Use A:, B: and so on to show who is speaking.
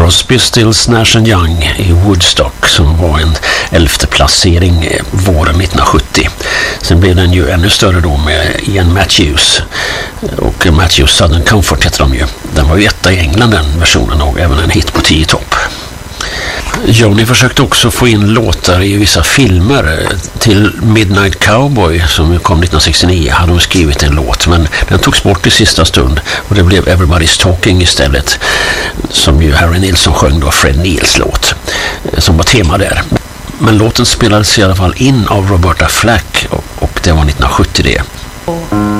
A: Crosby, Stills, Nash & Young i Woodstock som var en 11:e placering våren 1970. Sen blev den ju ännu större då med Ian Matthews och Matthews Southern Comfort heter de ju. Den var ju etta i England den versionen och även en hit på 10 topp. Johnny försökte också få in låtar i vissa filmer. Till Midnight Cowboy som kom 1969 hade de skrivit en låt, men den togs bort i sista stund och det blev Everybody's Talking istället, som ju Harry Nilsson sjöng då, Fred Neils låt som var tema där. Men låten spelades i alla fall in av Roberta Flack och det var 1970 det.